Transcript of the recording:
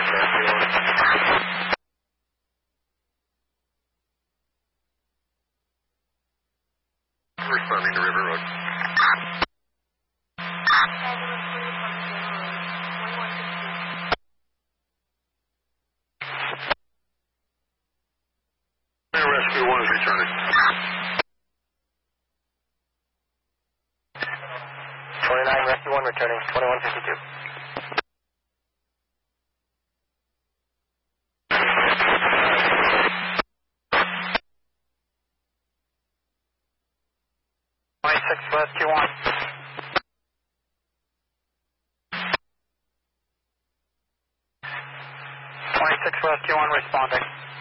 Responding to River Road. Rescue 1 is returning. 29, Rescue 1 returning, 2152. Rescue 1. 26 Rescue 1 responding.